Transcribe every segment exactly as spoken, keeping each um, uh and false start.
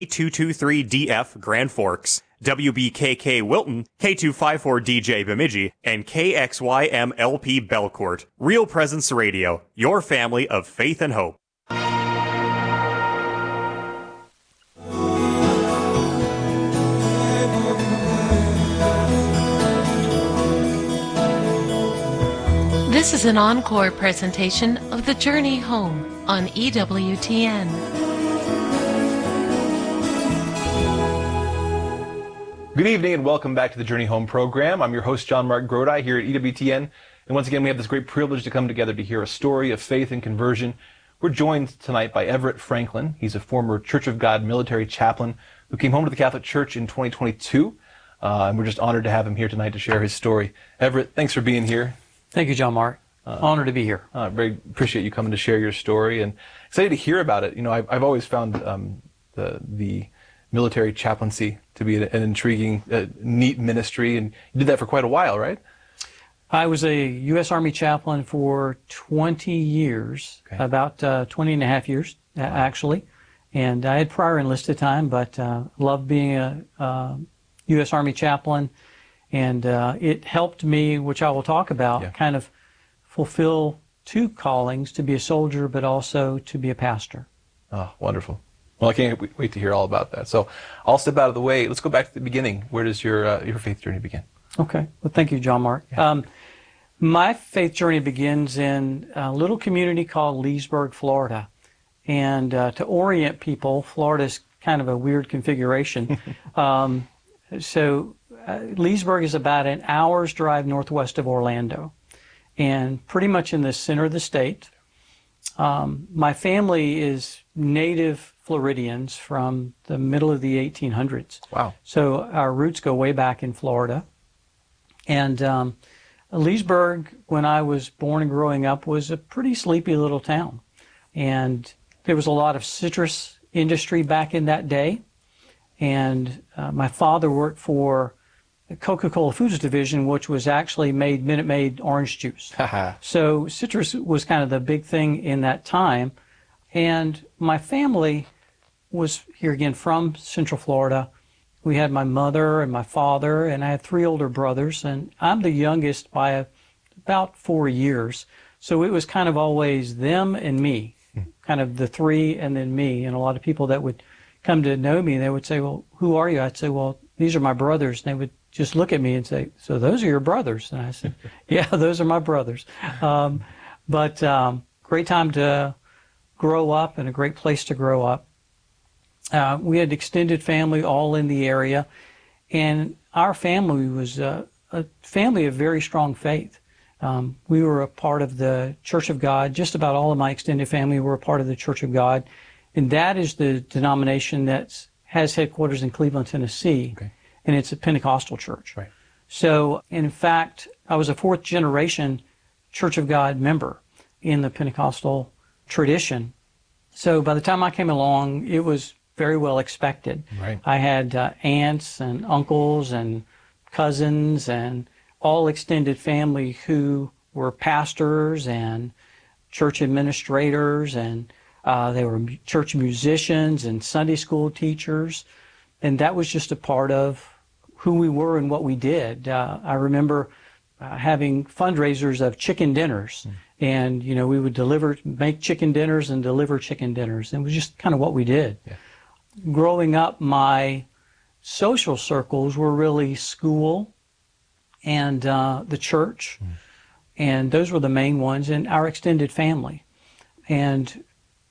two two three D F Grand Forks, W B K K Wilton, K two five four D J Bemidji, and K X Y M L P Belcourt. Real Presence Radio, your family of faith and hope. This is an encore presentation of The Journey Home on E W T N. Good evening and welcome back to the Journey Home program. I'm your host, John Mark Grodi, here at E W T N. And once again, we have this great privilege to come together to hear a story of faith and conversion. We're joined tonight by Everett Franklin. He's a former Church of God military chaplain who came home to the Catholic Church in twenty twenty-two. Uh, and we're just honored to have him here tonight to share his story. Everett, thanks for being here. Thank you, John Mark. Uh, Honored to be here. I uh, very appreciate you coming to share your story and excited to hear about it. You know, I've, I've always found um, the the military chaplaincy to be an, an intriguing, uh, neat ministry, and you did that for quite a while, right? I was a U S Army chaplain for twenty years, okay. about uh, twenty and a half years, wow. actually. And I had prior enlisted time, but uh, loved being a uh, U S Army chaplain. And uh, it helped me, which I will talk about, yeah. kind of fulfill two callings, to be a soldier, but also to be a pastor. Oh, wonderful. Well, I can't wait to hear all about that. So I'll step out of the way. Let's go back to the beginning. Where does your uh, your faith journey begin? Okay. Well, thank you, John Mark. Yeah. Um, my faith journey begins in a little community called Leesburg, Florida. And uh, to orient people, Florida's kind of a weird configuration. um, so uh, Leesburg is about an hour's drive northwest of Orlando, and pretty much in the center of the state. Um, my family is native Floridians from the middle of the eighteen hundreds. Wow. So our roots go way back in Florida. And um, Leesburg, when I was born and growing up, was a pretty sleepy little town. And there was a lot of citrus industry back in that day. And uh, my father worked for the Coca-Cola Foods Division, which was actually made Minute Maid orange juice. So citrus was kind of the big thing in that time. And my family was, here again, from Central Florida. We had my mother and my father, and I had three older brothers, and I'm the youngest by a, about four years. So it was kind of always them and me, hmm. kind of the three and then me. And a lot of people that would come to know me, they would say, well, who are you? I'd say, well, these are my brothers. And they would just look at me and say, so those are your brothers? And I said, yeah, those are my brothers. Um, but um, great time to grow up and a great place to grow up. Uh, we had extended family all in the area, and our family was uh, a family of very strong faith. Um, we were a part of the Church of God. Just about all of my extended family were a part of the Church of God, and that is the denomination that has headquarters in Cleveland, Tennessee, okay. and it's a Pentecostal church. Right. So, in fact, I was a fourth generation Church of God member in the Pentecostal tradition. So by the time I came along, it was very well expected. Right. I had uh, aunts and uncles and cousins and all extended family who were pastors and church administrators, and uh, they were church musicians and Sunday school teachers, and that was just a part of who we were and what we did. Uh, I remember uh, having fundraisers of chicken dinners, mm. and you know we would deliver, make chicken dinners and deliver chicken dinners. And it was just kind of what we did. Yeah. Growing up, my social circles were really school and uh, the church, mm. and those were the main ones, and our extended family. And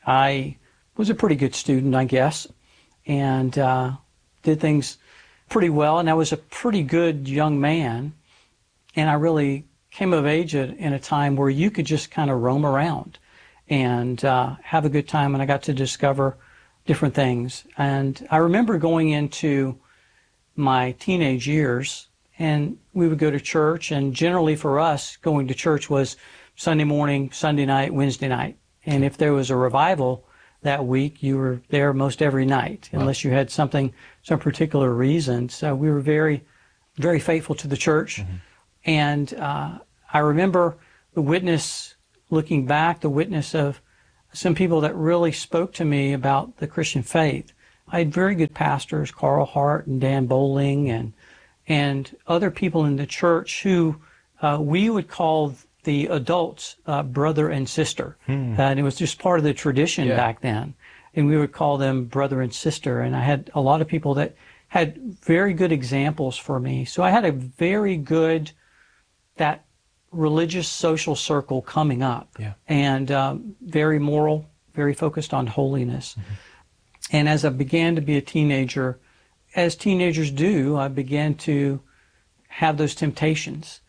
I was a pretty good student, I guess, and uh, did things pretty well, and I was a pretty good young man, and I really came of age at, in a time where you could just kind of roam around and uh, have a good time, and I got to discover different things. And I remember going into my teenage years, and we would go to church, and generally for us, going to church was Sunday morning, Sunday night, Wednesday night. And if there was a revival that week, you were there most every night, wow. unless you had something, some particular reason. So we were very, very faithful to the church. Mm-hmm. And uh, I remember the witness, looking back, the witness of some people that really spoke to me about the Christian faith. I had very good pastors, Carl Hart and Dan Bowling, and and other people in the church who uh, we would call the adults uh, brother and sister. Hmm. Uh, and it was just part of the tradition yeah. back then. And we would call them brother and sister. And I had a lot of people that had very good examples for me. So I had a very good, that religious social circle coming up. Yeah. And um, very moral, very focused on holiness. Mm-hmm. And as I began to be a teenager, as teenagers do, I began to have those temptations.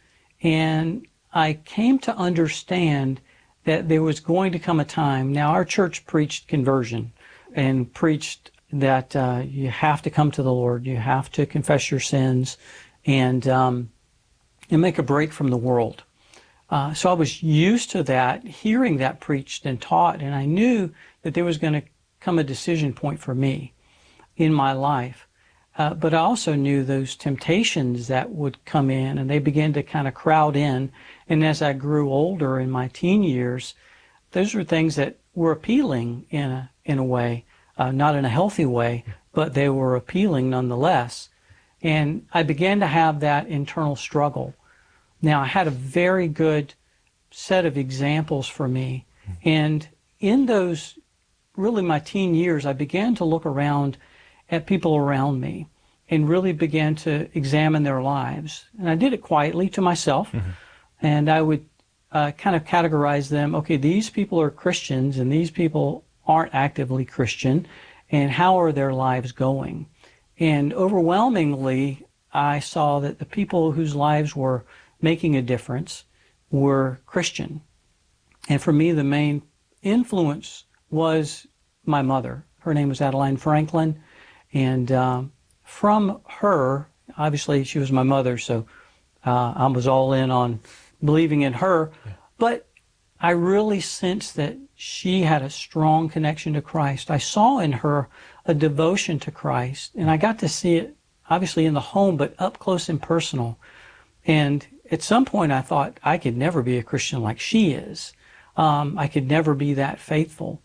And I came to understand that there was going to come a time. Now, our church preached conversion and preached that uh, you have to come to the Lord, you have to confess your sins, and um, and make a break from the world. Uh, so I was used to that, hearing that preached and taught, and I knew that there was going to come a decision point for me in my life. Uh, but I also knew those temptations that would come in, and they began to kind of crowd in. And as I grew older in my teen years, those were things that were appealing in a, in a way, uh, not in a healthy way, but they were appealing nonetheless. And I began to have that internal struggle. Now, I had a very good set of examples for me. And in those, really my teen years, I began to look around at people around me and really began to examine their lives. And I did it quietly to myself. Mm-hmm. And I would uh, kind of categorize them. Okay, these people are Christians and these people aren't actively Christian. And how are their lives going? And overwhelmingly, I saw that the people whose lives were making a difference were Christian. And for me, the main influence was my mother. Her name was Adeline Franklin. And um, from her, obviously she was my mother, so uh, I was all in on believing in her. Yeah. But I really sensed that she had a strong connection to Christ. I saw in her a devotion to Christ, and I got to see it obviously in the home, but up close and personal. And at some point I thought I could never be a Christian like she is. Um, I could never be that faithful.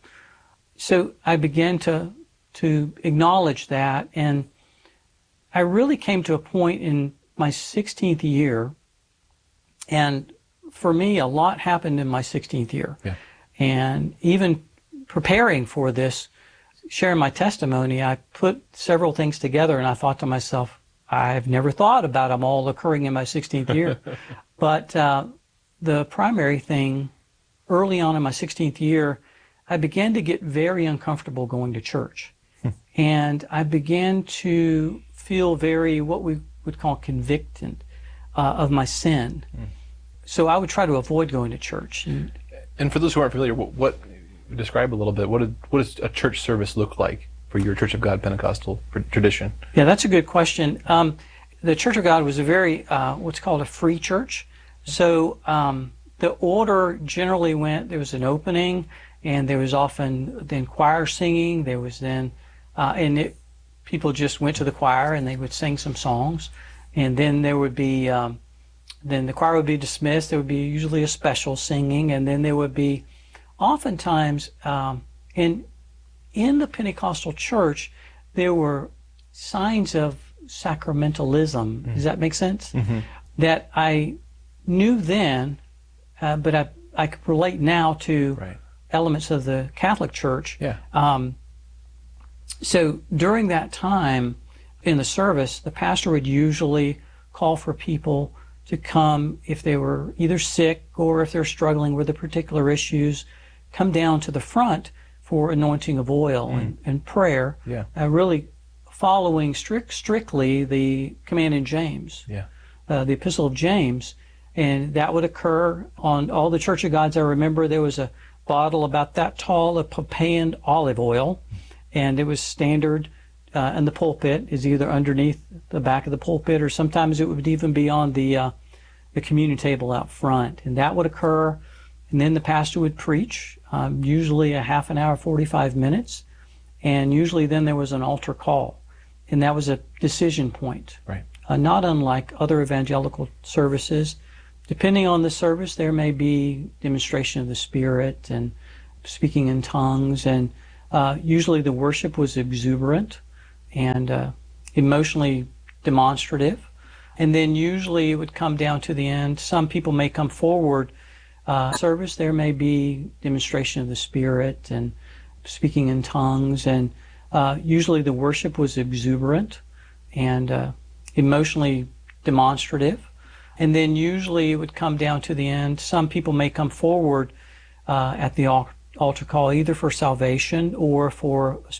So I began to to acknowledge that, and I really came to a point in my sixteenth year, and for me a lot happened in my sixteenth year. Yeah. And even preparing for this, sharing my testimony, I put several things together, and I thought to myself, I've never thought about them all occurring in my sixteenth year. But uh, the primary thing, early on in my sixteenth year, I began to get very uncomfortable going to church. And I began to feel very, what we would call convicted uh, of my sin. Mm. So I would try to avoid going to church. And, and for those who aren't familiar, what, what describe a little bit, what, did, what does a church service look like for your Church of God Pentecostal tradition? Yeah, that's a good question. Um, the Church of God was a very, uh, what's called a free church. So um, the order generally went, there was an opening, and there was often then choir singing, there was then Uh, and it, people just went to the choir and they would sing some songs, and then there would be, um, then the choir would be dismissed. There would be usually a special singing, and then there would be, oftentimes, um, in in the Pentecostal church, there were signs of sacramentalism. Mm-hmm. Does that make sense? Mm-hmm. That I knew then, uh, but I I could relate now to right. elements of the Catholic Church. Yeah. Um, So during that time in the service, the pastor would usually call for people to come if they were either sick or if they're struggling with the particular issues, come down to the front for anointing of oil mm. and, and prayer, yeah. uh, really following strict, strictly the command in James, yeah. uh, the Epistle of James. And that would occur on all the Church of Gods. I remember there was a bottle about that tall of Pompeian olive oil, and it was standard uh, in the pulpit, is either underneath the back of the pulpit, or sometimes it would even be on the uh, the communion table out front. And that would occur, and then the pastor would preach, um, usually a half an hour, forty-five minutes, and usually then there was an altar call, and that was a decision point. Right. Uh, not unlike other evangelical services. Depending on the service, there may be demonstration of the Spirit and speaking in tongues, and Uh, usually the worship was exuberant and uh, emotionally demonstrative. And then usually it would come down to the end. Some people may come forward. Uh, service, there may be demonstration of the Spirit and speaking in tongues. And uh, usually the worship was exuberant and uh, emotionally demonstrative. And then usually it would come down to the end. Some people may come forward uh, at the altar call either for salvation or for